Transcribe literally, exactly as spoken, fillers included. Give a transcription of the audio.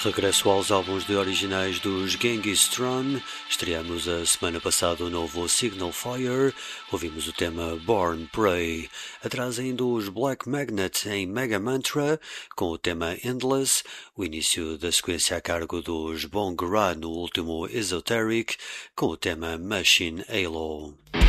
Regresso aos álbuns de originais dos Genghis Tron. Estreamos a semana passada o novo Signal Fire. Ouvimos o tema Born Prey. Atrás ainda os Black Magnet em Mega Mantra, com o tema Endless. O início da sequência a cargo dos Bongara no último Esoteric, com o tema Machine Halo.